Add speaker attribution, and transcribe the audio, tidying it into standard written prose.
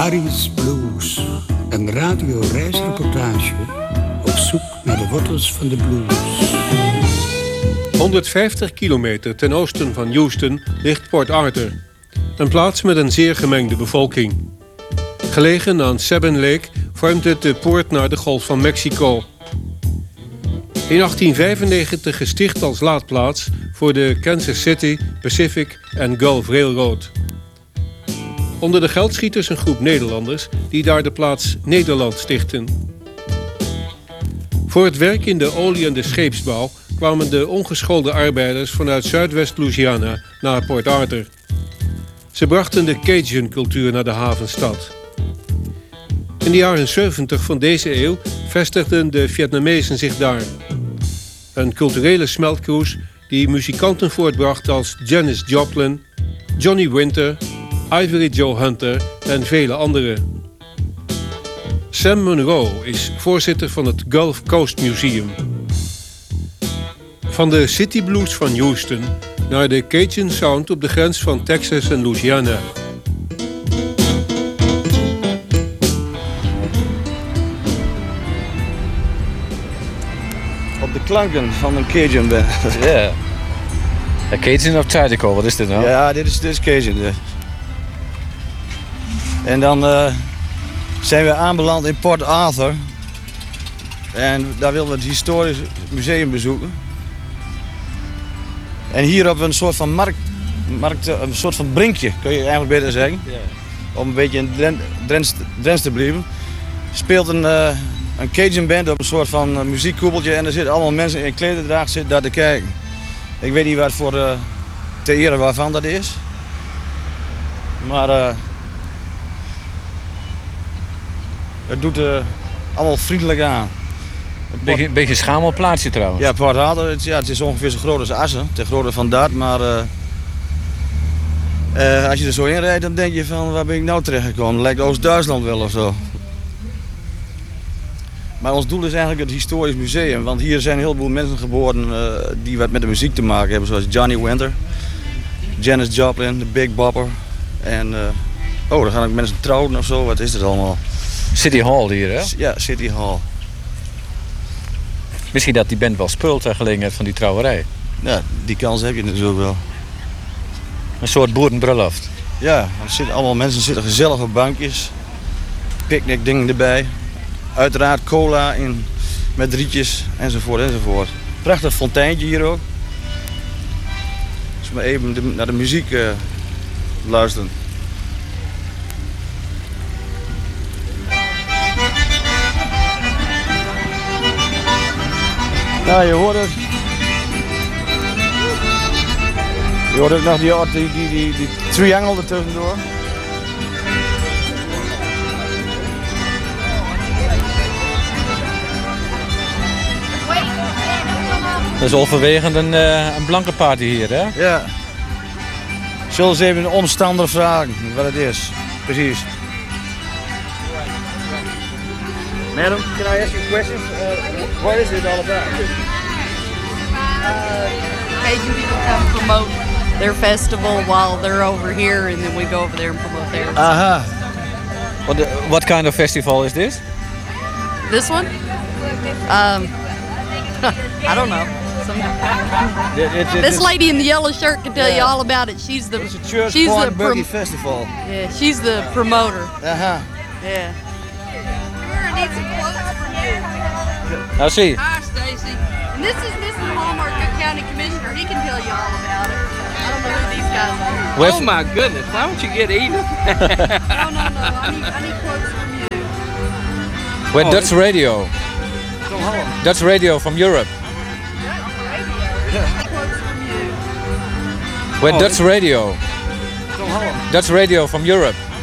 Speaker 1: Harry's Blues, een radioreisreportage op zoek naar de wortels van de blues.
Speaker 2: 150 kilometer ten oosten van Houston ligt Port Arthur, een plaats met een zeer gemengde bevolking. Gelegen aan Sabine Lake vormt het de poort naar de Golf van Mexico. In 1895 gesticht als laadplaats voor de Kansas City, Pacific en Gulf Railroad. Onder de geldschieters een groep Nederlanders die daar de plaats Nederland stichten. Voor het werk in de olie- en de scheepsbouw kwamen de ongeschoolde arbeiders vanuit Zuidwest-Louisiana naar Port Arthur. Ze brachten de Cajun-cultuur naar de havenstad. In de jaren 70 van deze eeuw vestigden de Vietnamezen zich daar. Een culturele smeltkroes die muzikanten voortbracht als Janis Joplin, Johnny Winter, Ivory Joe Hunter en vele anderen. Sam Monroe is voorzitter van het Gulf Coast Museum. Van de City Blues van Houston naar de Cajun Sound op de grens van Texas en Louisiana.
Speaker 3: Op de klanken van een Cajun band.
Speaker 4: Ja. Een Cajun of Zydeco, wat is dit nou?
Speaker 3: Ja, dit is Cajun. En dan zijn we aanbeland in Port Arthur. En daar willen we het historisch museum bezoeken. En hier op een soort van markt, een soort van brinkje, kun je eigenlijk beter zeggen. Ja. Om een beetje in Drents te blijven. Speelt een Cajun band op een soort van muziekkoepeltje. En er zitten allemaal mensen in klederdracht zitten daar te kijken. Ik weet niet wat voor ter ere waarvan dat is. Maar het doet allemaal vriendelijk aan.
Speaker 4: Een beetje schamel plaatsje trouwens.
Speaker 3: Ja, Port Arthur, het is ongeveer zo groot als Assen. Ten grote van dat, maar als je er zo in rijdt, dan denk je van waar ben ik nou terechtgekomen? Lijkt Oost-Duitsland wel of zo. Maar ons doel is eigenlijk het historisch museum, want hier zijn een heleboel mensen geboren die wat met de muziek te maken hebben, zoals Johnny Winter, Janis Joplin, de Big Bopper en daar gaan ook mensen trouwen of zo, wat is dit allemaal?
Speaker 4: City Hall hier, hè?
Speaker 3: Ja, City Hall.
Speaker 4: Misschien dat die band wel speelt ter gelegenheid van die trouwerij.
Speaker 3: Ja, die kans heb je natuurlijk wel.
Speaker 4: Een soort boerenbruiloft.
Speaker 3: Ja, er zitten allemaal mensen zitten gezellig op bankjes, picknickdingen erbij. Uiteraard cola met rietjes enzovoort enzovoort. Prachtig fonteintje hier ook. Dus maar even naar de muziek luisteren. Ja, je hoort het. Je hoort ook nog die triangle ertussendoor.
Speaker 4: Dat is overwegend een blanke party hier, hè?
Speaker 3: Ja. Zullen ze even een omstander vragen wat het is? Precies. Madam, can I ask you a question? What is it all about?
Speaker 5: Cajun people come promote their festival while they're over here, and then we go over there and promote theirs.
Speaker 3: Aha.
Speaker 4: What kind of festival is this?
Speaker 5: This one? I don't know. This lady in the yellow shirt can tell you all about it. She's the
Speaker 3: Boogie Festival.
Speaker 5: Yeah, she's the promoter.
Speaker 3: Aha.
Speaker 5: Yeah. I need some quotes from you.
Speaker 4: Nou zie.
Speaker 5: Hi, Stacy. And this is Mr. Hallmark, County Commissioner. He can tell you all about it. I don't know who these guys are.
Speaker 6: Oh my goodness! Why don't you get eaten?
Speaker 5: No. I need quotes from you.
Speaker 4: We're Dutch radio. Dutch radio from Europe.
Speaker 5: Quotes from you.
Speaker 4: We're Dutch radio. Dutch radio from Europe.